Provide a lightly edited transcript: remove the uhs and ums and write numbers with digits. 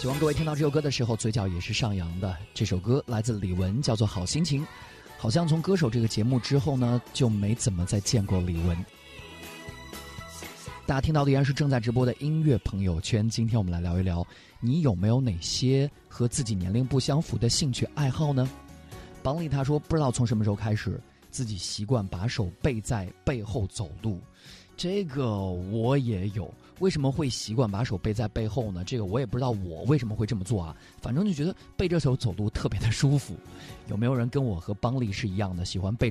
希望各位听到这首歌的时候嘴角也是上扬的。这首歌来自李玟，叫做《好心情》。好像从歌手这个节目之后呢，就没怎么再见过李玟。大家听到的依然是正在直播的音乐朋友圈。今天我们来聊一聊，你有没有哪些和自己年龄不相符的兴趣爱好呢？邦利他说，不知道从什么时候开始，自己习惯把手背在背后走路。这个我也有，为什么会习惯把手背在背后呢？这个我也不知道我为什么会这么做啊，反正就觉得背着手走路特别的舒服。有没有人跟我和邦利是一样的，喜欢背